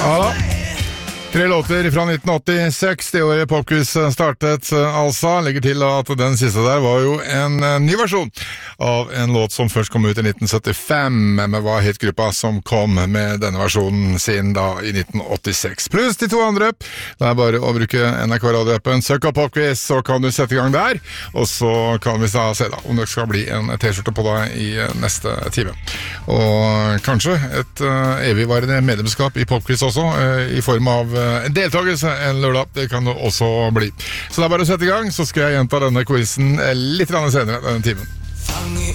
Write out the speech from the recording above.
Ja da. 3 låter fra 1986, det året Popquiz startet altså. Legger til at den siste der var jo en ny versjon av en låt som først kom ut i 1975, men var hitgruppa som kom med denne versjonen sin da i 1986. Pluss de 2 andre. Det er bare å bruke NRK Radio-appen, søk opp Popquiz, så kan du sette i gang der, og så kan vi da se da om det skal bli en t-skjorte på deg i neste time. Og kanskje et evigvarende medlemskap i Popquiz også, i form av en deltagelse en lørdag, det kan det også bli. Så det er bare å sette i gang, så skal jeg gjenta denne quizen litt senere denne timen.